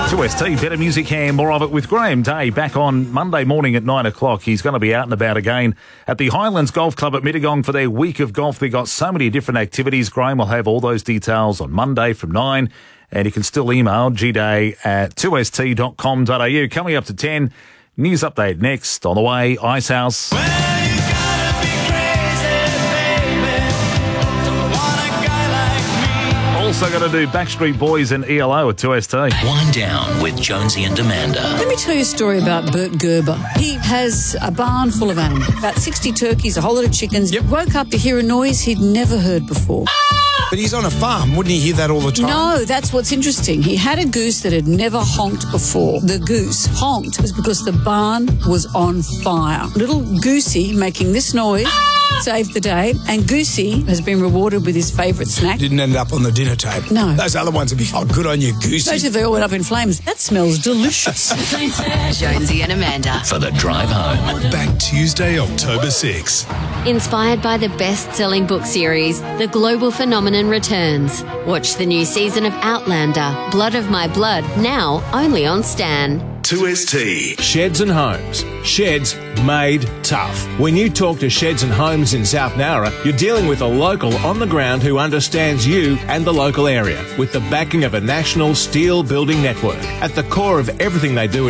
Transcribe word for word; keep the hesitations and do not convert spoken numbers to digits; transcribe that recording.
two S T, better music here, more of it with Graham Day back on Monday morning at nine o'clock. He's going to be out and about again at the Highlands Golf Club at Mittagong for their week of golf. They've got so many different activities. Graham will have all those details on Monday from nine, and you can still email gday at two s t dot com dot a u. Coming up to ten, news update next. On the way, Icehouse. Also going to do Backstreet Boys and E L O at two S T. Wind Down with Jonesy and Amanda. Let me tell you a story about Bert Gerber. He has a barn full of animals, about sixty turkeys, a whole lot of chickens. Yep. Woke up to hear a noise he'd never heard before. But he's on a farm. Wouldn't he hear that all the time? No, that's what's interesting. He had a goose that had never honked before. The goose honked was because the barn was on fire. Little Goosey making this noise saved the day, and Goosey has been rewarded with his favourite snack. Didn't end up on the dinner table. No. Those other ones would be, oh, good on you, Goosey. Especially if they all went up in flames. That smells delicious. Jonesy and Amanda. For the drive home. Back Tuesday, October sixth. Inspired by the best-selling book series, The Global Phenomenon returns. Watch the new season of Outlander, Blood of My Blood, now only on Stan. two S T. Sheds and Homes. Sheds made tough. When you talk to Sheds and Homes in South Nowra, you're dealing with a local on the ground who understands you and the local area with the backing of a national steel building network. At the core of everything they do